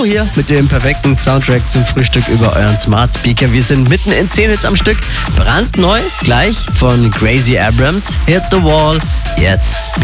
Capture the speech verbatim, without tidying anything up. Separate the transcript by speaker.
Speaker 1: Flo hier mit dem perfekten Soundtrack zum Frühstück über euren Smart Speaker. Wir sind mitten in zehn Hits am Stück. Brandneu, gleich von Gracie Abrams. Hit the Wall. Jetzt